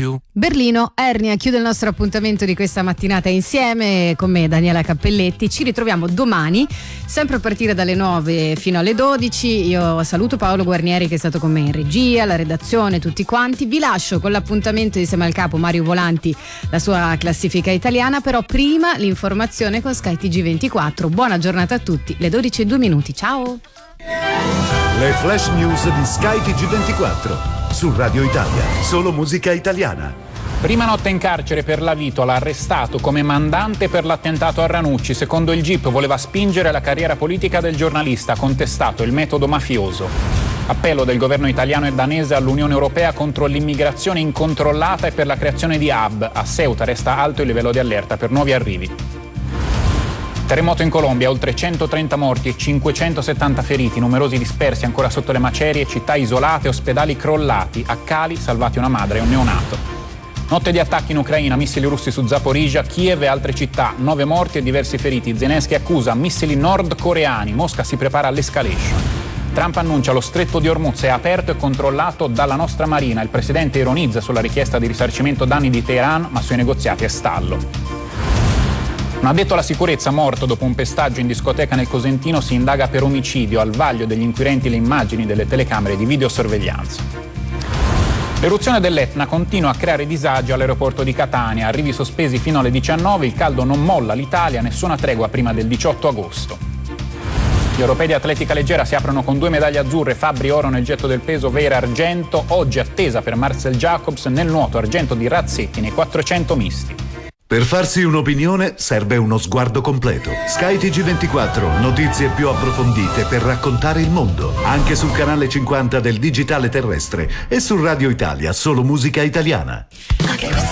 più. Berlino, Ernia chiude il nostro appuntamento di questa mattinata insieme con me, Daniela Cappelletti. Ci ritroviamo domani, sempre a partire dalle 9 fino alle 12. Io saluto Paolo Guarnieri che è stato con me in regia, la redazione, tutti quanti. Vi lascio con l'appuntamento insieme al capo Mario Volanti, la sua classifica italiana, però prima l'informazione con Sky TG24. Buona giornata a tutti, le 12:02. Ciao! Le flash news di Sky TG24 su Radio Italia, solo musica italiana. Prima notte in carcere per Lavitola, arrestato come mandante per l'attentato a Ranucci. Secondo il GIP voleva spingere la carriera politica del giornalista, contestato il metodo mafioso. Appello del governo italiano e danese all'Unione Europea contro l'immigrazione incontrollata e per la creazione di hub. A Ceuta resta alto il livello di allerta per nuovi arrivi. Terremoto in Colombia, oltre 130 morti e 570 feriti, numerosi dispersi ancora sotto le macerie, città isolate, ospedali crollati, a Cali salvati una madre e un neonato. Notte di attacchi in Ucraina, missili russi su Zaporizhzhia, Kiev e altre città, 9 morti e diversi feriti. Zelensky accusa missili nordcoreani, Mosca si prepara all'escalation. Trump annuncia lo stretto di Hormuz è aperto e controllato dalla nostra marina. Il presidente ironizza sulla richiesta di risarcimento danni di Teheran, ma sui negoziati è stallo. Un addetto alla sicurezza morto dopo un pestaggio in discoteca nel Cosentino si indaga per omicidio. Al vaglio degli inquirenti le immagini delle telecamere di videosorveglianza. L'eruzione dell'Etna continua a creare disagi all'aeroporto di Catania. Arrivi sospesi fino alle 19, il caldo non molla l'Italia, nessuna tregua prima del 18 agosto. Gli europei di atletica leggera si aprono con 2 medaglie azzurre, Fabbri oro nel getto del peso, Vera argento. Oggi attesa per Marcel Jacobs nel nuoto, argento di Razzetti nei 400 misti. Per farsi un'opinione serve uno sguardo completo. Sky TG24, notizie più approfondite per raccontare il mondo. Anche sul canale 50 del digitale terrestre e su Radio Italia, solo musica italiana.